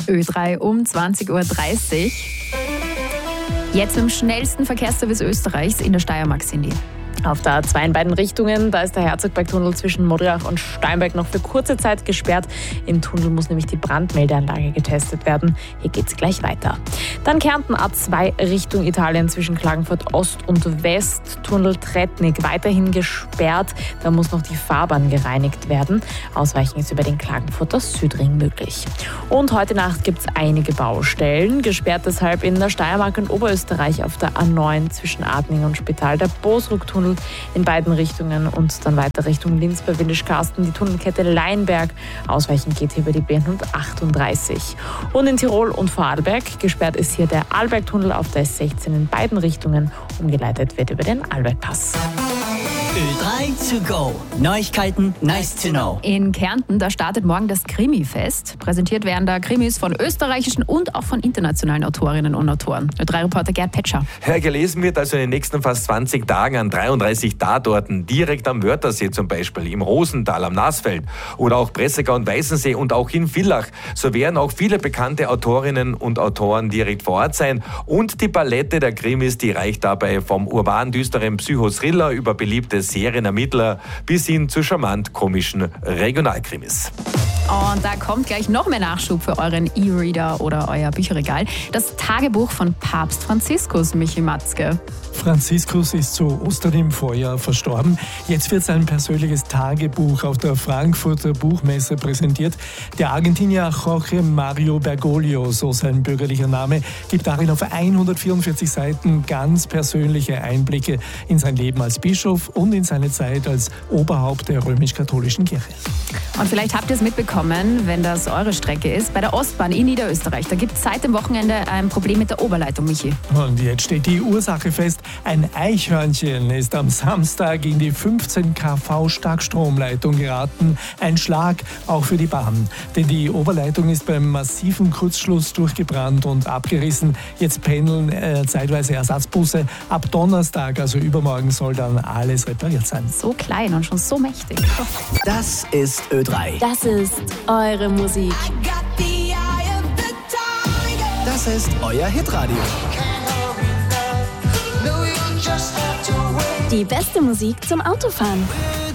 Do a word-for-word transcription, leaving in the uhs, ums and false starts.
Ö drei um zwanzig Uhr dreißig. Jetzt im schnellsten Verkehrsservice Österreichs in der Steiermark, Cindy. Auf der A zwei in beiden Richtungen, da ist der Herzogbergtunnel zwischen Modriach und Steinberg noch für kurze Zeit gesperrt. Im Tunnel muss nämlich die Brandmeldeanlage getestet werden. Hier geht es gleich weiter. Dann Kärnten A zwei Richtung Italien zwischen Klagenfurt Ost und West. Tunnel Tretnik weiterhin gesperrt. Da muss noch die Fahrbahn gereinigt werden. Ausweichen ist über den Klagenfurter Südring möglich. Und heute Nacht gibt es einige Baustellen. Gesperrt deshalb in der Steiermark und Oberösterreich auf der A neun zwischen Adning und Spital. Der Bosruck-Tunnel in beiden Richtungen und dann weiter Richtung Linz bei Windischgarsten, die Tunnelkette Leinberg. Ausweichen geht hier über die B hundertachtunddreißig. Und in Tirol und Vorarlberg gesperrt ist hier der Arlbergtunnel auf der S sechzehn in beiden Richtungen. Umgeleitet wird über den Arlbergpass. Ö drei to go. Neuigkeiten, nice to know. In Kärnten, da startet morgen das Krimi-Fest. Präsentiert werden da Krimis von österreichischen und auch von internationalen Autorinnen und Autoren. Ö drei Reporter Gerd Petscher. Ja, gelesen wird also in den nächsten fast zwanzig Tagen an dreiunddreißig Tatorten, direkt am Wörthersee zum Beispiel, im Rosental, am Nassfeld oder auch Pressegau und Weißensee und auch in Villach. So werden auch viele bekannte Autorinnen und Autoren direkt vor Ort sein. Und die Palette der Krimis, die reicht dabei vom urban düsteren Psychothriller über beliebte Serienermittler bis hin zu charmant komischen Regionalkrimis. Und da kommt gleich noch mehr Nachschub für euren E-Reader oder euer Bücherregal. Das Tagebuch von Papst Franziskus, Michi Matzke. Franziskus ist zu Ostern im Vorjahr verstorben. Jetzt wird sein persönliches Tagebuch auf der Frankfurter Buchmesse präsentiert. Der Argentinier Jorge Mario Bergoglio, so sein bürgerlicher Name, gibt darin auf hundertvierundvierzig Seiten ganz persönliche Einblicke in sein Leben als Bischof und in seine Zeit als Oberhaupt der römisch-katholischen Kirche. Und vielleicht habt ihr es mitbekommen, wenn das eure Strecke ist, bei der Ostbahn in Niederösterreich. Da gibt es seit dem Wochenende ein Problem mit der Oberleitung, Michi. Und jetzt steht die Ursache fest. Ein Eichhörnchen ist am Samstag in die fünfzehn Kilovolt Starkstromleitung geraten. Ein Schlag auch für die Bahn. Denn die Oberleitung ist beim massiven Kurzschluss durchgebrannt und abgerissen. Jetzt pendeln äh, zeitweise Ersatzbusse. Ab Donnerstag, also übermorgen, soll dann alles repariert sein. So klein und schon so mächtig. Das ist Ö drei. Das ist eure Musik. Das ist euer Hitradio. Die beste Musik zum Autofahren. Ö